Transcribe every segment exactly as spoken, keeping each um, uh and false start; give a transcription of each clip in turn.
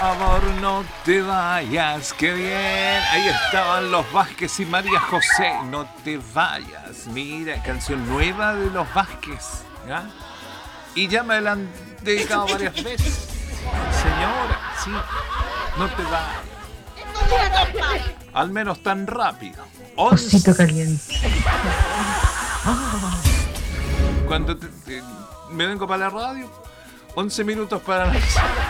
favor, no te vayas, qué bien. Ahí estaban los Vázquez y María José. No te vayas. Mira, canción nueva de los Vázquez, ¿ya? Y ya me la han dedicado varias veces. Señora, sí, no te vayas. Al menos tan rápido. Osito caliente. Cuando te, te, me vengo para la radio, once minutos para las...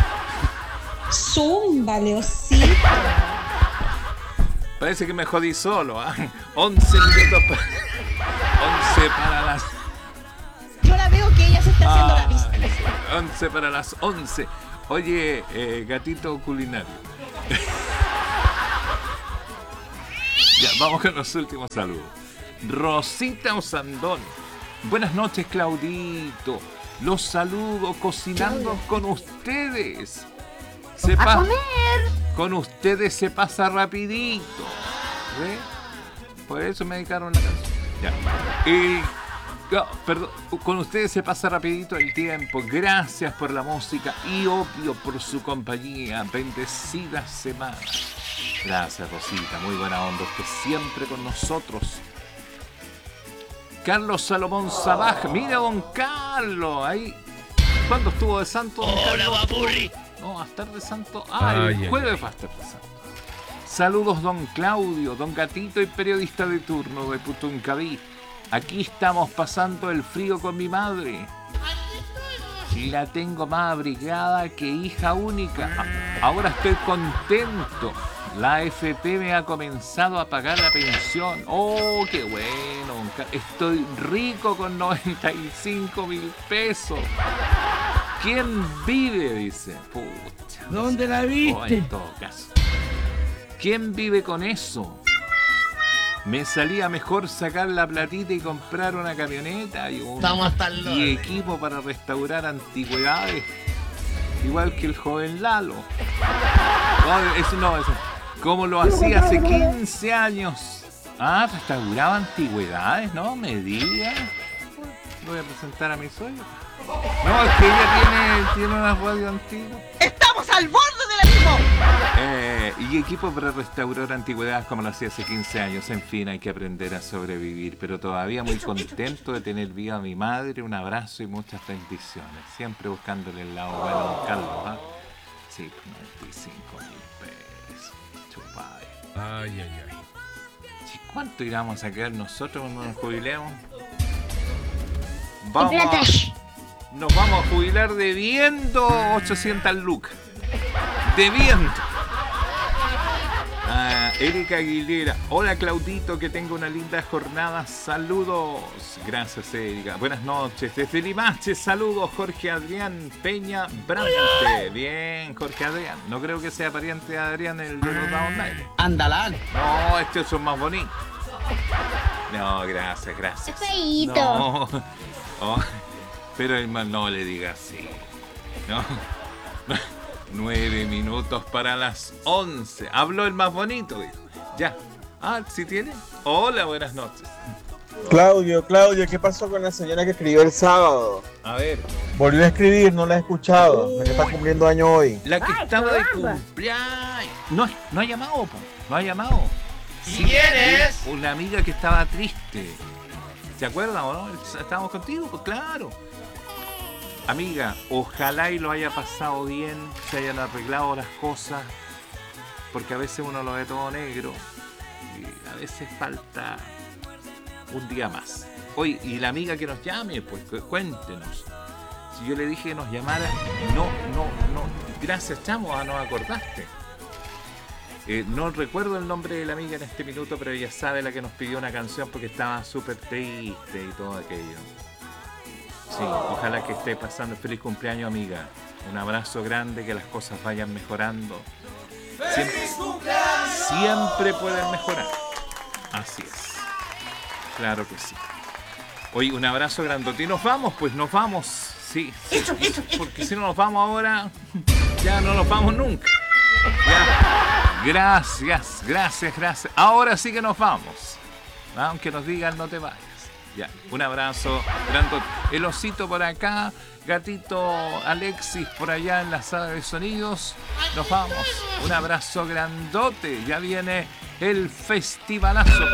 Zúmbale, osito. Parece que me jodí solo, ¿ah? ¿eh? once minutos para... once para las... Yo la veo que ella se está haciendo ah, la vista. once para las once. Oye, eh, gatito culinario. Ya, vamos con los últimos saludos. Rosita Osandón. Buenas noches, Claudito. Los saludo cocinando con ustedes. Se ¡A pa- comer! Con ustedes se pasa rapidito. ¿Ve? Por eso me dedicaron la canción. Ya. Y, oh, perdón, con ustedes se pasa rapidito el tiempo. Gracias por la música y obvio por su compañía. Bendecida semana. Gracias, Rosita. Muy buena onda. Usted siempre con nosotros. Carlos Salomón Sabaj. Mira, don Carlos. Ahí. ¿Cuándo estuvo de santo? Hola, Papurri. No, va a estar de santo. Ah, Ay, el ay, jueves ay. va a estar de santo. Saludos, don Claudio, don Gatito y periodista de turno de Putuncaví. Aquí estamos pasando el frío con mi madre. La tengo más abrigada que hija única. Ahora estoy contento. La A F P me ha comenzado a pagar la pensión. ¡Oh, qué bueno! Estoy rico con noventa y cinco mil pesos. ¿Quién vive? Dice. Pucha. ¿Dónde la Oh, viste? en todo caso. ¿Quién vive con eso? Me salía mejor sacar la platita y comprar una camioneta y un Estamos hasta el y lore. equipo para restaurar antigüedades. Igual que el joven Lalo. No, eso no, eso. Como lo hacía hace quince años. Ah, restauraba antigüedades, no me digas. Voy a presentar a mi sueño. No, es que ella tiene, tiene una radio antigua. ¡Estamos al borde del abismo! Eh, y equipo para restaurar antigüedades como lo hacía hace quince años. En fin, hay que aprender a sobrevivir. Pero todavía muy contento de tener viva a mi madre. Un abrazo y muchas bendiciones. Siempre buscándole el lado bueno a don Carlos, ¿ah? Sí, noventa y cinco mil pesos. Chupay. Ay, ay, ay. ¿Cuánto iremos a quedar nosotros cuando nos jubilemos? ¡Y Vamos plata! a, nos vamos a jubilar debiendo ochocientas lucas. Debiendo. Ah, Erika Aguilera. Hola, Claudito, que tenga una linda jornada. Saludos. Gracias, Erika. Buenas noches. Desde Limache, saludos, Jorge Adrián Peña Brante. Bien, Jorge Adrián. No creo que sea pariente de Adrián, el de los Online. Andalán. No, estos son más bonitos. No, gracias, gracias. Es feíto. No. Oh, pero hermano, no le diga así. No. Nueve minutos para las once. Habló el más bonito, dijo. Ya. Ah, ¿sí tiene? Hola, buenas noches. Claudio, Claudio, ¿qué pasó con la señora que escribió el sábado? A ver. Volvió a escribir, no la he escuchado. La que está cumpliendo año hoy. La que Ay, estaba de caramba. cumpleaños. No, no ha llamado, po. No ha llamado. ¿Y quién es? Una amiga que estaba triste. ¿Se acuerdan o no? Estábamos contigo, pues claro. Amiga, ojalá y lo haya pasado bien, se hayan arreglado las cosas, porque a veces uno lo ve todo negro y a veces falta un día más. Oye, y la amiga que nos llame, pues cu- cuéntenos. Si yo le dije que nos llamara, no, no, no. Gracias, chamo, ah, no acordaste. Eh, no recuerdo el nombre de la amiga en este minuto, pero ella sabe la que nos pidió una canción porque estaba súper triste y todo aquello. Sí, ojalá que esté pasando feliz cumpleaños, amiga. Un abrazo grande, que las cosas vayan mejorando. Siempre, siempre pueden mejorar. Así es. Claro que sí. Oye, un abrazo grandote. Y nos vamos, pues nos vamos. Sí, sí, porque si no nos vamos ahora, ya no nos vamos nunca. Ya. Gracias, gracias, gracias. Ahora sí que nos vamos. Aunque nos digan no te vayas. Ya, un abrazo grandote. El osito por acá, gatito Alexis por allá en la sala de sonidos. Nos vamos. Un abrazo grandote. Ya viene el festivalazo.